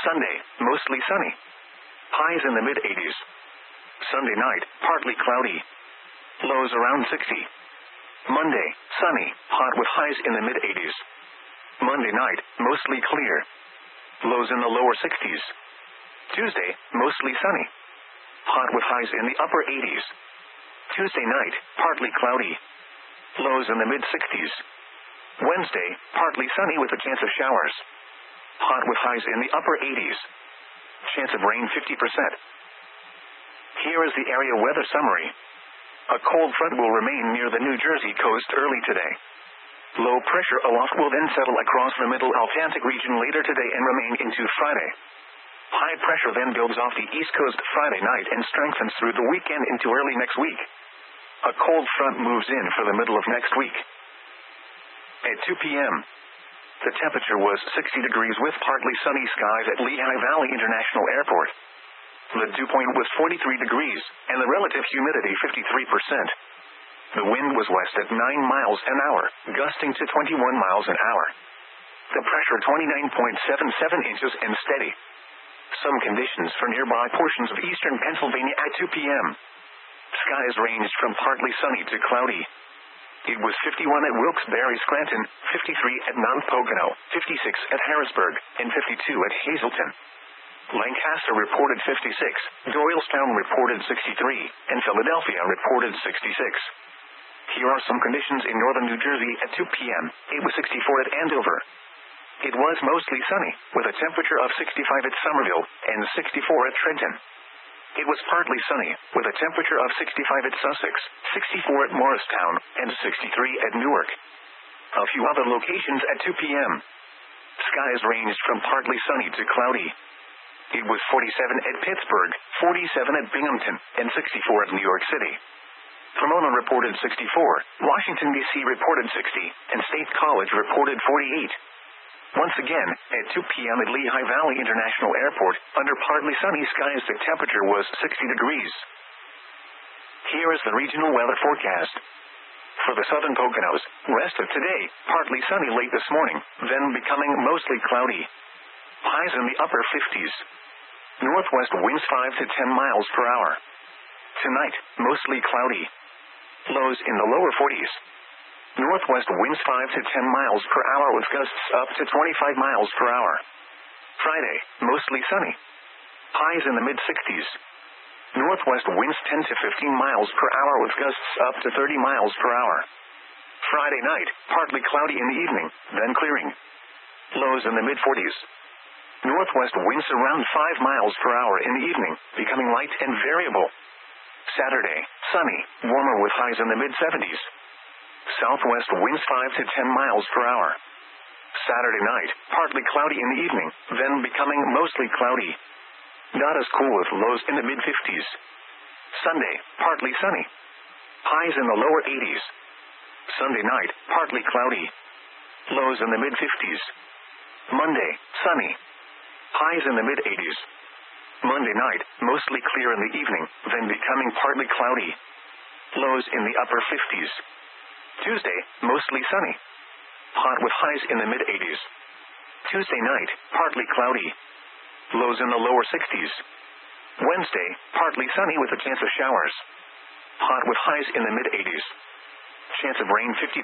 Sunday, mostly sunny. Highs in the mid-80s. Sunday night, partly cloudy. Lows around 60. Monday, sunny, hot with highs in the mid-80s. Monday night, mostly clear. Lows in the lower 60s. Tuesday, mostly sunny. Hot with highs in the upper 80s. Tuesday night, partly cloudy. Lows in the mid-60s. Wednesday, partly sunny with a chance of showers. Hot with highs in the upper 80s. Chance of rain 50%. Here is the area weather summary. A cold front will remain near the New Jersey coast early today. Low pressure aloft will then settle across the middle Atlantic region later today and remain into Friday. High pressure then builds off the east coast Friday night and strengthens through the weekend into early next week. A cold front moves in for the middle of next week. At 2 p.m., the temperature was 60 degrees with partly sunny skies at Lehigh Valley International Airport. The dew point was 43 degrees, and the relative humidity 53%. The wind was west at 9 miles an hour, gusting to 21 miles an hour. The pressure 29.77 inches and steady. Some conditions for nearby portions of eastern Pennsylvania at 2 p.m. Skies ranged from partly sunny to cloudy. It was 51 at Wilkes-Barre, Scranton, 53 at Mount Pocono, 56 at Harrisburg, and 52 at Hazleton. Lancaster reported 56, Doylestown reported 63, and Philadelphia reported 66. Here are some conditions in northern New Jersey at 2 p.m. It was 64 at Andover. It was mostly sunny, with a temperature of 65 at Somerville, and 64 at Trenton. It was partly sunny, with a temperature of 65 at Sussex, 64 at Morristown, and 63 at Newark. A few other locations at 2 p.m. Skies ranged from partly sunny to cloudy. It was 47 at Pittsburgh, 47 at Binghamton, and 64 at New York City. Pomona reported 64, Washington, D.C. reported 60, and State College reported 48. Once again, at 2 p.m. at Lehigh Valley International Airport, under partly sunny skies the temperature was 60 degrees. Here is the regional weather forecast. For the southern Poconos, rest of today, partly sunny late this morning, then becoming mostly cloudy. Highs in the upper 50s. Northwest winds 5 to 10 miles per hour. Tonight, mostly cloudy. Lows in the lower 40s. Northwest winds 5 to 10 miles per hour with gusts up to 25 miles per hour. Friday, mostly sunny. Highs in the mid-60s. Northwest winds 10 to 15 miles per hour with gusts up to 30 miles per hour. Friday night, partly cloudy in the evening, then clearing. Lows in the mid-40s. Northwest winds around 5 miles per hour in the evening, becoming light and variable. Saturday, sunny, warmer with highs in the mid-70s. Southwest winds 5 to 10 miles per hour. Saturday night, partly cloudy in the evening, then becoming mostly cloudy. Not as cool with lows in the mid-50s. Sunday, partly sunny. Highs in the lower 80s. Sunday night, partly cloudy. Lows in the mid-50s. Monday, sunny. Highs in the mid-80s. Monday night, mostly clear in the evening, then becoming partly cloudy. Lows in the upper 50s. Tuesday, mostly sunny. Hot with highs in the mid-80s. Tuesday night, partly cloudy. Lows in the lower 60s. Wednesday, partly sunny with a chance of showers. Hot with highs in the mid-80s. Chance of rain 50%.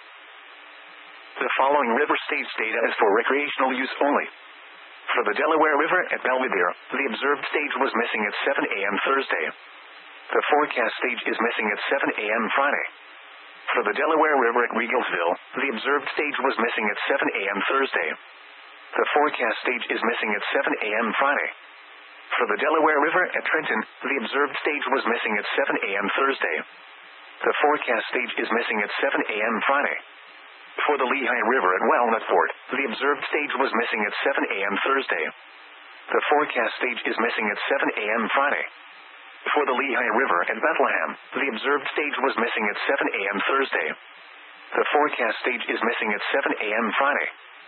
The following river stage data is for recreational use only. For the Delaware River at Belvidere, the observed stage was missing at 7 a.m. Thursday. The forecast stage is missing at 7 a.m. Friday. For the Delaware River at Regalsville, the observed stage was missing at 7 a.m. Thursday. The forecast stage is missing at 7 a.m. Friday. For the Delaware River at Trenton, the observed stage was missing at 7 a.m. Thursday. The forecast stage is missing at 7 a.m. Friday. For the Lehigh River at Walnutford, the observed stage was missing at 7 a.m. Thursday. The forecast stage is missing at 7 a.m. Friday. For the Lehigh River at Bethlehem, the observed stage was missing at 7 a.m. Thursday. The forecast stage is missing at 7 a.m. Friday.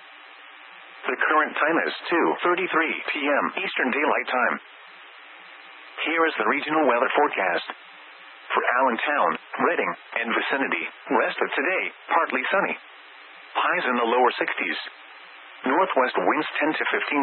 The current time is 2:33 p.m. Eastern Daylight Time. Here is the regional weather forecast. For Allentown, Reading, and vicinity, rest of today, partly sunny. Highs in the lower 60s. Northwest winds 10 to 15